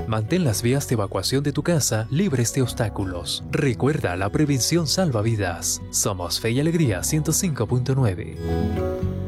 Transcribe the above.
Mantén las vías de evacuación de tu casa libres de obstáculos. Recuerda, la prevención salva vidas. Somos Fe y Alegría 105.9.